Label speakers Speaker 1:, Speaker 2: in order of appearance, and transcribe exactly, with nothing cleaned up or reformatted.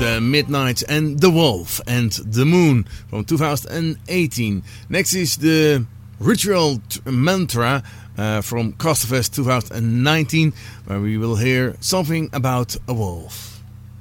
Speaker 1: The Midnights and The Wolf and The Moon from two thousand eighteen. Next is the Ritual Mantra uh, from Costerfest two thousand nineteen, where we will hear something about a wolf.